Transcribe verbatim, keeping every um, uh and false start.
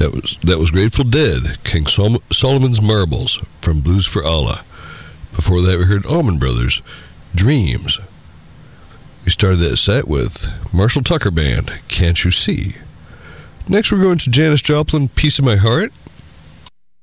That was that was Grateful Dead, King Sol- Solomon's Marbles from Blues for Allah. Before that, we heard Allman Brothers, Dreams. We started that set with Marshall Tucker Band, Can't You See? Next, we're going to Janis Joplin, Piece of My Heart.